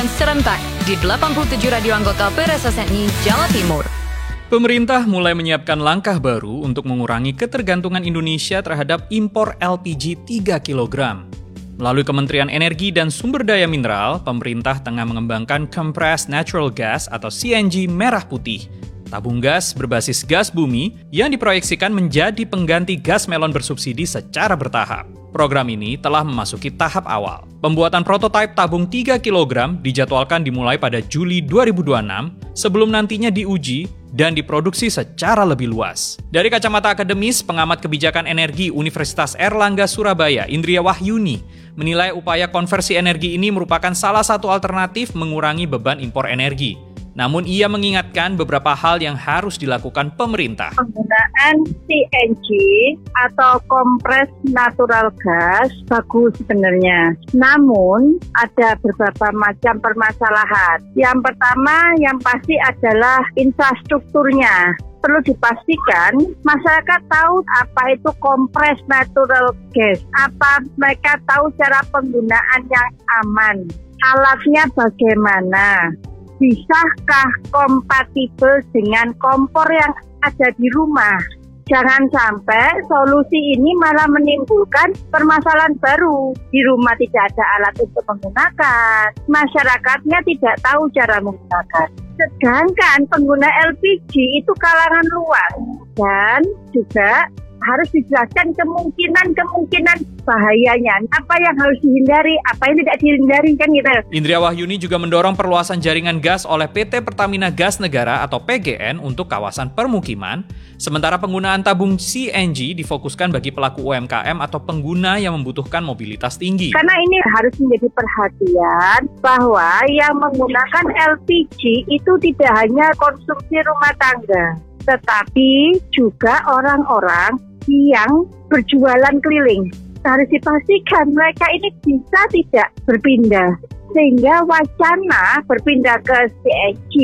disiarkan serentak di 87 radio anggota PRSSNI Jawa Timur. Pemerintah mulai menyiapkan langkah baru untuk mengurangi ketergantungan Indonesia terhadap impor LPG 3 kg. Melalui Kementerian Energi dan Sumber Daya Mineral, pemerintah tengah mengembangkan Compressed Natural Gas atau CNG merah putih. Tabung gas berbasis gas bumi yang diproyeksikan menjadi pengganti gas melon bersubsidi secara bertahap. Program ini telah memasuki tahap awal. Pembuatan prototipe tabung 3 kg dijadwalkan dimulai pada Juli 2026 sebelum nantinya diuji dan diproduksi secara lebih luas. Dari kacamata akademis, pengamat kebijakan energi Universitas Airlangga Surabaya, Indria Wahyuni, menilai upaya konversi energi ini merupakan salah satu alternatif mengurangi beban impor energi. Namun ia mengingatkan beberapa hal yang harus dilakukan pemerintah. Penggunaan CNG atau Compressed Natural Gas bagus sebenarnya. Namun ada beberapa macam permasalahan. Yang pertama yang pasti adalah infrastrukturnya. Perlu dipastikan masyarakat tahu apa itu compressed natural gas, apa mereka tahu cara penggunaan yang aman, alatnya bagaimana, bisakah kompatibel dengan kompor yang ada di rumah. Jangan sampai solusi ini malah menimbulkan permasalahan baru. Di rumah tidak ada alat untuk menggunakan, masyarakatnya tidak tahu cara menggunakan. Sedangkan pengguna LPG itu kalangan luas dan juga harus dijelaskan kemungkinan bahayanya. Apa yang harus dihindari, apa yang tidak dihindari kan gitu. Indria Wahyuni juga mendorong perluasan jaringan gas oleh PT Pertamina Gas Negara atau PGN untuk kawasan permukiman, sementara penggunaan tabung CNG difokuskan bagi pelaku UMKM atau pengguna yang membutuhkan mobilitas tinggi. Karena ini harus menjadi perhatian bahwa yang menggunakan LPG itu tidak hanya konsumsi rumah tangga, tetapi juga orang-orang yang berjualan keliling. Harus dipastikan mereka ini bisa tidak berpindah. Sehingga wacana berpindah ke CNG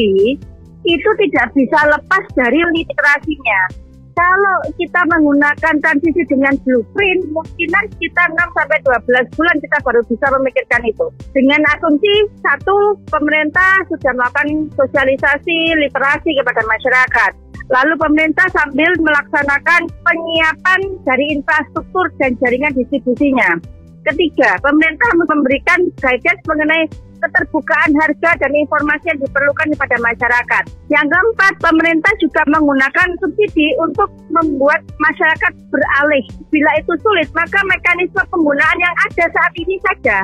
itu tidak bisa lepas dari literasinya. Kalau kita menggunakan transisi dengan blueprint, mungkinan sekitar 6-12 bulan kita baru bisa memikirkan itu. Dengan asumsi, satu, pemerintah sudah melakukan sosialisasi, literasi kepada masyarakat. Lalu pemerintah sambil melaksanakan penyiapan dari infrastruktur dan jaringan distribusinya. Ketiga, pemerintah memberikan guidance mengenai keterbukaan harga dan informasi yang diperlukan kepada masyarakat. Yang keempat, pemerintah juga menggunakan subsidi untuk membuat masyarakat beralih. Bila itu sulit, maka mekanisme penggunaan yang ada saat ini saja,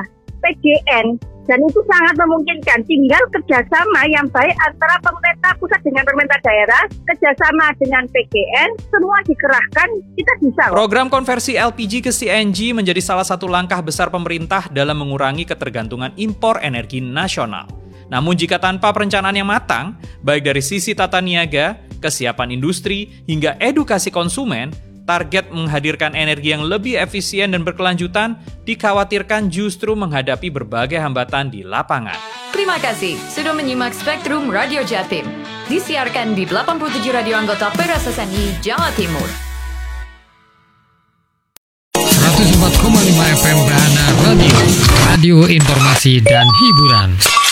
PGN, dan itu sangat memungkinkan. Tinggal kerjasama yang baik antara pemerintah pusat dengan pemerintah daerah, kerjasama dengan PGN, semua dikerahkan, kita bisa. Program konversi LPG ke CNG menjadi salah satu langkah besar pemerintah dalam mengurangi ketergantungan impor energi nasional. Namun jika tanpa perencanaan yang matang, baik dari sisi tata niaga, kesiapan industri, hingga edukasi konsumen, target menghadirkan energi yang lebih efisien dan berkelanjutan dikhawatirkan justru menghadapi berbagai hambatan di lapangan. Terima kasih sudah menyimak Spektrum Radio Jatim. Disiarkan di 87 radio anggota PRSSNI Jawa Timur. 104,5 FM Bahana Radio, radio informasi dan hiburan.